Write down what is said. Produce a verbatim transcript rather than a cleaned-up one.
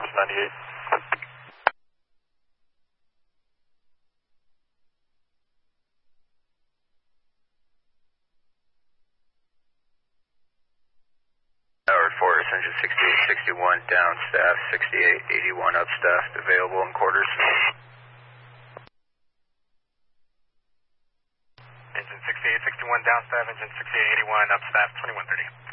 engine ninety-eight. Tower Force, engine sixty-eight sixty-one, down staff, sixty-eight eighty-one up staff, available in quarters. Engine sixty-eight sixty-one, down staff, engine sixty-eight eighty-one, up staff, twenty-one thirty.